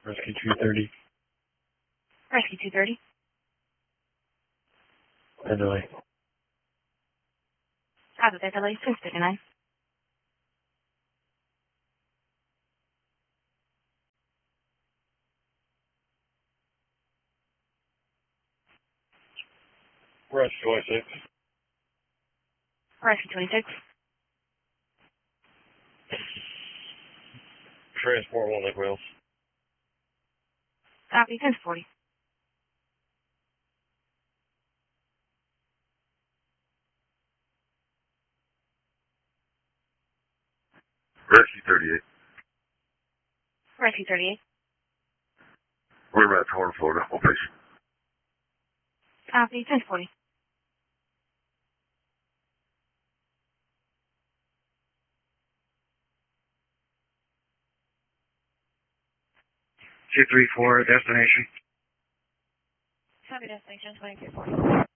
Rescue 230. Rescue 230. Dead delay. Copy that delay since 59. Rescue 26. Rescue 26. Transport 1 Lake Wales. Copy, 1040. Rescue 38. Rescue 38. We're at Torn, Florida. Location. Copy, 1040. Two three four destination. Copy destination 2340.